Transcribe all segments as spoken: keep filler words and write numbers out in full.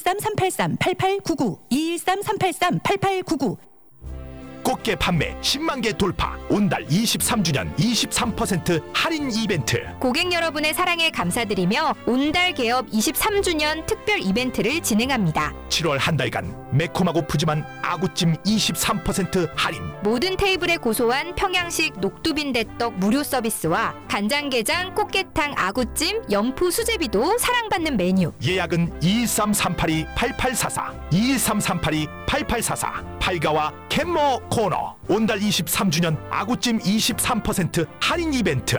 이일삼 삼팔삼 팔팔구구 이일삼 삼팔삼 팔팔구구. 꽃게 판매 십만 개 돌파. 온달 이십삼 주년 이십삼 퍼센트 할인 이벤트. 고객 여러분의 사랑에 감사드리며 온달 개업 이십삼 주년 특별 이벤트를 진행합니다. 칠월 한 달간 매콤하고 푸짐한 아구찜 이십삼 퍼센트 할인. 모든 테이블에 고소한 평양식 녹두빈대떡 무료 서비스와 간장게장, 꽃게탕, 아구찜, 연포 수제비도 사랑받는 메뉴. 예약은 이일삼 삼팔이 팔팔사사 이일삼 삼팔이 팔팔사사. 팔가와 캔모 코너. 온달 이십삼 주년 아구찜 이십삼 퍼센트 할인 이벤트.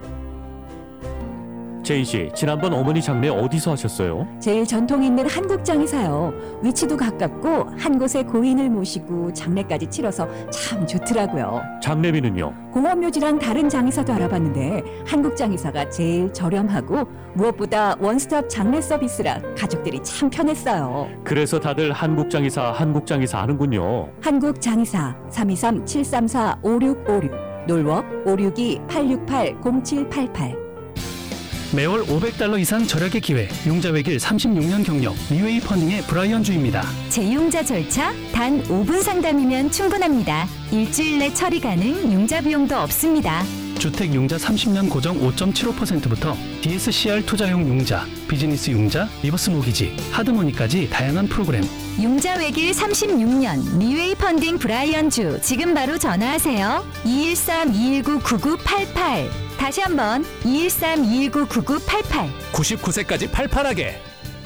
제인 씨, 지난번 어머니 장례 어디서 하셨어요? 제일 전통 있는 한국장에서요. 위치도 가깝고 한 곳에 고인을 모시고 장례까지 치러서 참 좋더라고요. 장례비는요? 공원묘지랑 다른 장의사도 알아봤는데 한국장의사가 제일 저렴하고 무엇보다 원스톱 장례 서비스라 가족들이 참 편했어요. 그래서 다들 한국장의사, 한국장의사 하는군요. 한국장의사 삼이삼 칠삼사 오육오육 놀워 오육이 팔육팔 공칠팔팔. 매월 오백 달러 이상 절약의 기회, 융자 외길 삼십육 년 경력, 리웨이 펀딩의 브라이언 주입니다. 재융자 절차 단 오 분 상담이면 충분합니다. 일주일 내 처리 가능, 융자 비용도 없습니다. 주택 융자 삼십 년 고정 오 점 칠오 퍼센트부터 디에스씨알 투자용 융자, 비즈니스 융자, 리버스 모기지, 하드머니까지 다양한 프로그램. 융자 외길 삼십육 년 리웨이 펀딩 브라이언 주. 지금 바로 전화하세요. 이일삼 이일구 구구팔팔. 다시 한번 이일삼 이일구 구구팔팔. 구십구 세까지 팔팔하게.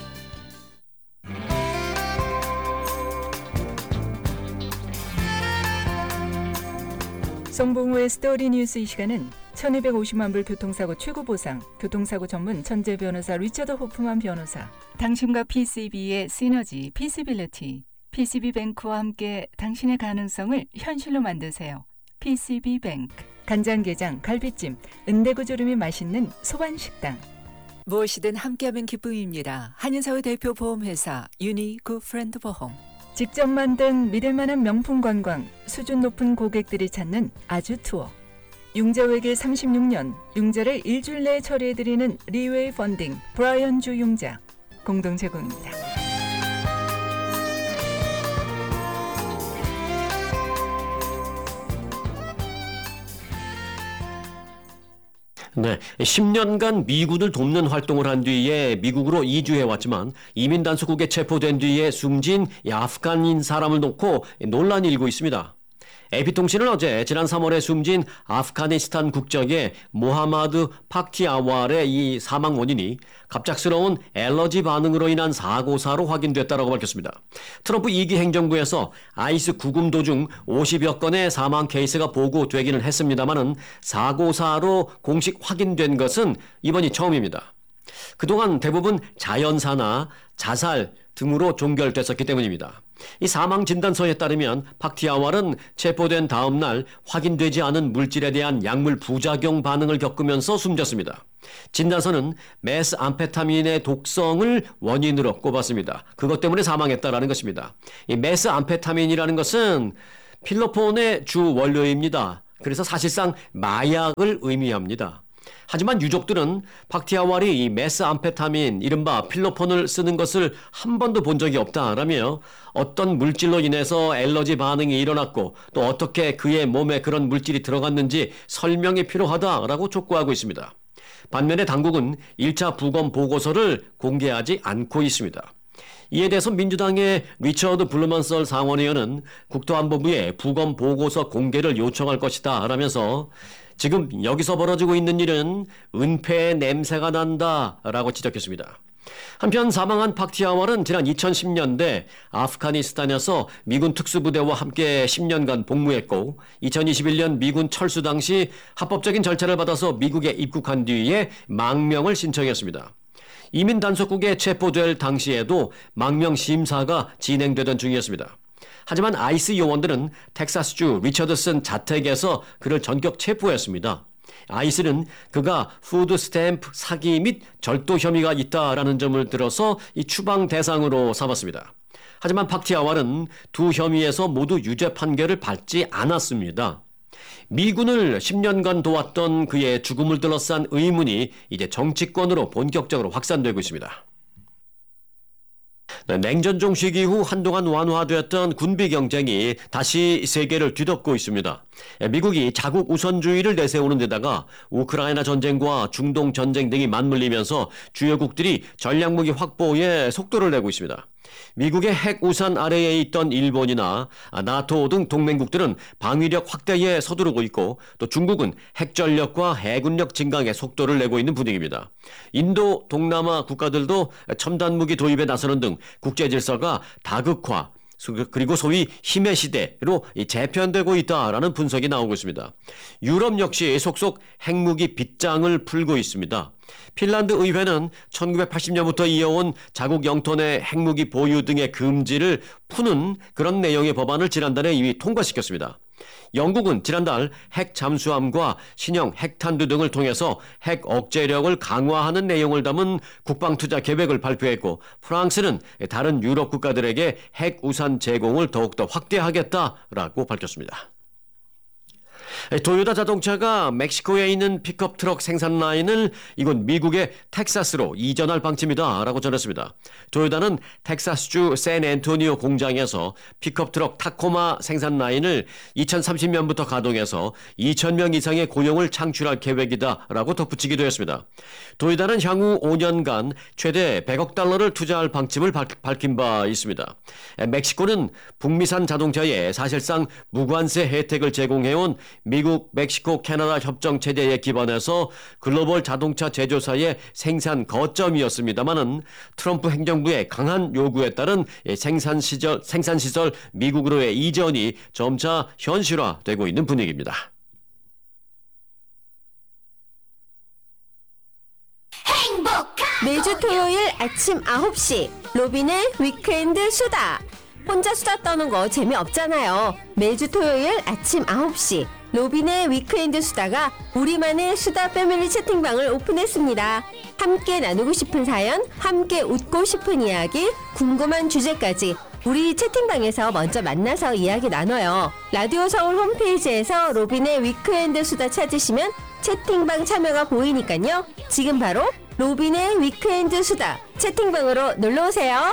송봉우의 스토리 뉴스. 이 시간은 천이백오십만 불 교통사고 최고보상, 교통사고 전문 천재 변호사 리처드 호프만 변호사, 당신과 피씨비의 시너지, 피시빌리티, 피씨비뱅크와 함께 당신의 가능성을 현실로 만드세요. 피씨비뱅크. 간장게장, 갈비찜, 은대구조림이 맛있는 소반식당. 무엇이든 함께하면 기쁨입니다. 한인사회 대표 보험회사 유니굿프렌드 보험. 직접 만든 믿을만한 명품 관광, 수준 높은 고객들이 찾는 아주 투어. 융자 외길 삼십육 년, 융자를 일주일 내에 처리해드리는 리웨이 펀딩 브라이언 주 융자. 공동 제공입니다. 네, 십 년간 미군을 돕는 활동을 한 뒤에 미국으로 이주해왔지만 이민 단속국에 체포된 뒤에 숨진 아프간인 사람을 놓고 논란이 일고 있습니다. 에이피통신은 어제 지난 삼월에 숨진 아프가니스탄 국적의 모하마드 파키아왈의 이 사망 원인이 갑작스러운 엘러지 반응으로 인한 사고사로 확인됐다고 밝혔습니다. 트럼프 이 기 행정부에서 아이스 구금 도중 오십여 건의 사망 케이스가 보고되기는 했습니다마는 사고사로 공식 확인된 것은 이번이 처음입니다. 그동안 대부분 자연사나 자살 등으로 종결됐었기 때문입니다. 이 사망 진단서에 따르면 파키아왈은 체포된 다음 날 확인되지 않은 물질에 대한 약물 부작용 반응을 겪으면서 숨졌습니다. 진단서는 메스암페타민의 독성을 원인으로 꼽았습니다. 그것 때문에 사망했다라는 것입니다. 이 메스암페타민이라는 것은 필로폰의 주 원료입니다. 그래서 사실상 마약을 의미합니다. 하지만 유족들은 파키아왈이 이 메스암페타민, 이른바 필로폰을 쓰는 것을 한 번도 본 적이 없다라며 어떤 물질로 인해서 엘러지 반응이 일어났고 또 어떻게 그의 몸에 그런 물질이 들어갔는지 설명이 필요하다라고 촉구하고 있습니다. 반면에 당국은 일 차 부검 보고서를 공개하지 않고 있습니다. 이에 대해서 민주당의 리처드 블루먼썰 상원의원은 국토안보부에 부검 보고서 공개를 요청할 것이다 라면서 지금 여기서 벌어지고 있는 일은 은폐의 냄새가 난다라고 지적했습니다. 한편 사망한 파키아왈은 지난 이천십 년대 아프가니스탄에서 미군 특수부대와 함께 십 년간 복무했고 이천이십일 년 미군 철수 당시 합법적인 절차를 받아서 미국에 입국한 뒤에 망명을 신청했습니다. 이민 단속국에 체포될 당시에도 망명 심사가 진행되던 중이었습니다. 하지만 아이스 요원들은 텍사스주 리처드슨 자택에서 그를 전격 체포했습니다. 아이스는 그가 푸드 스탬프 사기 및 절도 혐의가 있다라는 점을 들어서 이 추방 대상으로 삼았습니다. 하지만 파키아왈은 두 혐의에서 모두 유죄 판결을 받지 않았습니다. 미군을 십 년간 도왔던 그의 죽음을 둘러싼 의문이 이제 정치권으로 본격적으로 확산되고 있습니다. 냉전종 시기 후 한동안 완화되었던 군비 경쟁이 다시 세계를 뒤덮고 있습니다. 미국이 자국 우선주의를 내세우는 데다가 우크라이나 전쟁과 중동 전쟁 등이 맞물리면서 주요국들이 전략무기 확보에 속도를 내고 있습니다. 미국의 핵 우산 아래에 있던 일본이나 나토 등 동맹국들은 방위력 확대에 서두르고 있고 또 중국은 핵전력과 해군력 증강에 속도를 내고 있는 분위기입니다. 인도, 동남아 국가들도 첨단무기 도입에 나서는 등 국제질서가 다극화 그리고 소위 힘의 시대로 재편되고 있다라는 분석이 나오고 있습니다. 유럽 역시 속속 핵무기 빗장을 풀고 있습니다. 핀란드 의회는 천구백팔십 년부터 이어온 자국 영토 내 핵무기 보유 등의 금지를 푸는 그런 내용의 법안을 지난달에 이미 통과시켰습니다. 영국은 지난달 핵 잠수함과 신형 핵탄두 등을 통해서 핵 억제력을 강화하는 내용을 담은 국방투자 계획을 발표했고 프랑스는 다른 유럽 국가들에게 핵 우산 제공을 더욱더 확대하겠다라고 밝혔습니다. 도요타 자동차가 멕시코에 있는 픽업 트럭 생산 라인을 이곳 미국의 텍사스로 이전할 방침이다 라고 전했습니다. 도요타는 텍사스주 샌앤토니오 공장에서 픽업 트럭 타코마 생산 라인을 이천삼십 년부터 가동해서 이천 명 이상의 고용을 창출할 계획이다 라고 덧붙이기도 했습니다. 도요타는 향후 오 년간 최대 백억 달러를 투자할 방침을 밝힌 바 있습니다. 멕시코는 북미산 자동차에 사실상 무관세 혜택을 제공해온 미국, 멕시코, 캐나다 협정 체제에 기반해서 글로벌 자동차 제조사의 생산 거점이었습니다만은 트럼프 행정부의 강한 요구에 따른 생산 시절, 생산 시설 미국으로의 이전이 점차 현실화되고 있는 분위기입니다. 매주 토요일 아침 아홉 시 로빈의 위크엔드 수다. 혼자 수다 떠는 거 재미없잖아요. 매주 토요일 아침 아홉 시 로빈의 위크엔드 수다가 우리만의 수다 패밀리 채팅방을 오픈했습니다. 함께 나누고 싶은 사연, 함께 웃고 싶은 이야기, 궁금한 주제까지 우리 채팅방에서 먼저 만나서 이야기 나눠요. 라디오 서울 홈페이지에서 로빈의 위크엔드 수다 찾으시면 채팅방 참여가 보이니까요. 지금 바로 로빈의 위크엔드 수다 채팅방으로 놀러오세요.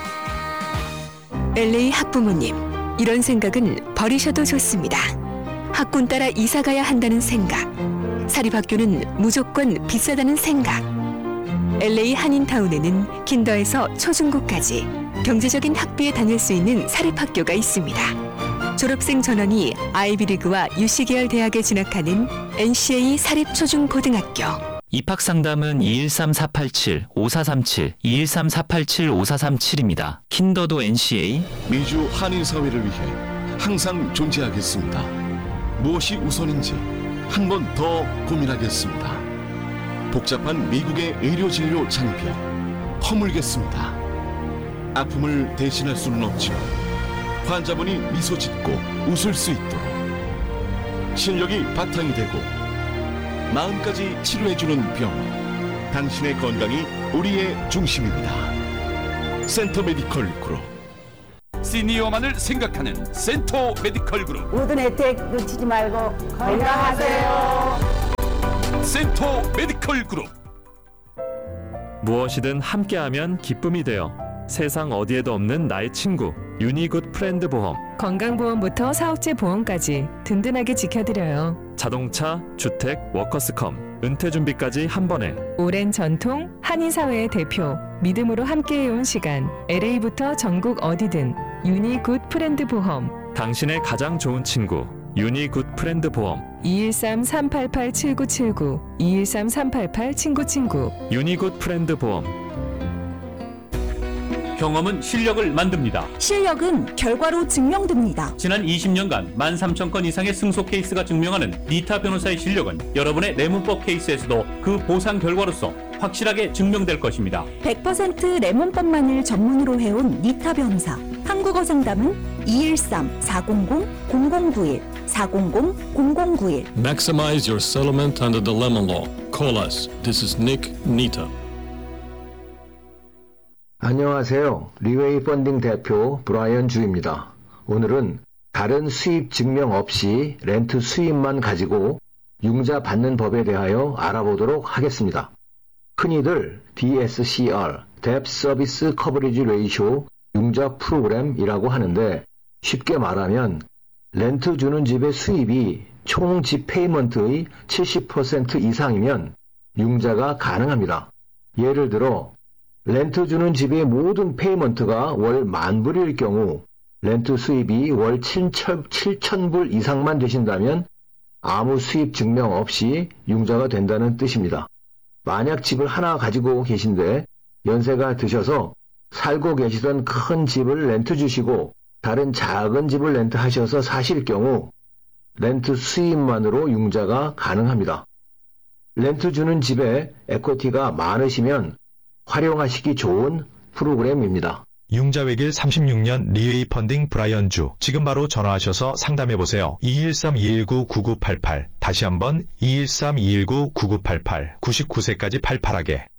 엘에이 학부모님, 이런 생각은 버리셔도 좋습니다. 학군 따라 이사가야 한다는 생각, 사립학교는 무조건 비싸다는 생각. 엘에이 한인타운에는 킨더에서 초중고까지 경제적인 학비에 다닐 수 있는 사립학교가 있습니다. 졸업생 전원이 아이비리그와 유씨 계열 대학에 진학하는 엔씨에이 사립초중고등학교. 입학상담은 이일삼 사팔칠 오사삼칠 이일삼 사팔칠 오사삼칠입니다. 킨더도 엔씨에이. 미주 한인사회를 위해 항상 존재하겠습니다. 무엇이 우선인지 한 번 더 고민하겠습니다. 복잡한 미국의 의료진료 장비 허물겠습니다. 아픔을 대신할 수는 없지만 환자분이 미소 짓고 웃을 수 있도록 실력이 바탕이 되고 마음까지 치료해주는 병원, 당신의 건강이 우리의 중심입니다. 센터 메디컬 그룹. 시니어만을 생각하는 센터 메디컬 그룹. 모든 혜택 놓치지 말고 건강하세요. 센터 메디컬 그룹. 무엇이든 함께하면 기쁨이 되어 세상 어디에도 없는 나의 친구 유니굿 프렌드 보험. 건강보험부터 사업체 보험까지 든든하게 지켜드려요. 자동차, 주택, 워커스컴, 은퇴준비까지 한 번에. 오랜 전통, 한인사회의 대표, 믿음으로 함께해온 시간. 엘에이부터 전국 어디든 유니굿 프렌드 보험. 당신의 가장 좋은 친구 유니굿 프렌드 보험. 이일삼 삼팔팔 칠구칠구 이일삼 삼팔팔 친구친구. 유니굿 프렌드 보험. 경험은 실력을 만듭니다. 실력은 결과로 증명됩니다. 지난 이십 년간 만 삼천 건 이상의 승소 케이스가 증명하는 니타 변호사의 실력은 여러분의 내문법 케이스에서도 그 보상 결과로서 확실하게 증명될 것입니다. 백 퍼센트 레몬법만을 전문으로 해온 니타 변호사. 한국어 상담은 이일삼 사공공 공공구일 사공공 공공구일. Maximize your settlement under the lemon law. Call us. This is Nick Nita. 안녕하세요. 리웨이 펀딩 대표 브라이언 주입니다. 오늘은 다른 수입 증명 없이 렌트 수입만 가지고 융자 받는 법에 대하여 알아보도록 하겠습니다. 흔히들 디에스씨알, 뎁 서비스 커버리지 레이쇼 융자 프로그램이라고 하는데 쉽게 말하면 렌트 주는 집의 수입이 총 집 페이먼트의 칠십 퍼센트 이상이면 융자가 가능합니다. 예를 들어 렌트 주는 집의 모든 페이먼트가 월 만 불일 경우 렌트 수입이 월 칠천 불 이상만 되신다면 아무 수입 증명 없이 융자가 된다는 뜻입니다. 만약 집을 하나 가지고 계신데 연세가 드셔서 살고 계시던 큰 집을 렌트 주시고 다른 작은 집을 렌트하셔서 사실 경우 렌트 수입만으로 융자가 가능합니다. 렌트 주는 집에 에쿼티가 많으시면 활용하시기 좋은 프로그램입니다. 융자외길 삼십육 년 리웨이 펀딩 브라이언 주. 지금 바로 전화하셔서 상담해보세요. 이일삼 이일구 구구팔팔 다시 한번 이일삼 이일구 구구팔팔 구십구 세까지 팔팔하게.